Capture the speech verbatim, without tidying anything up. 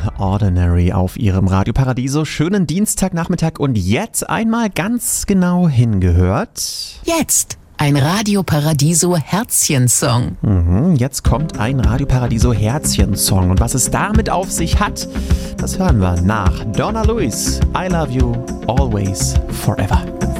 Ordinary auf Ihrem Radio Paradiso. Schönen Dienstagnachmittag und jetzt einmal ganz genau hingehört. Jetzt ein Radio Paradiso Herzchen-Song. Mhm, jetzt kommt ein Radio Paradiso Herzchen-Song und was es damit auf sich hat, das hören wir nach Donna Lewis. I love you always forever.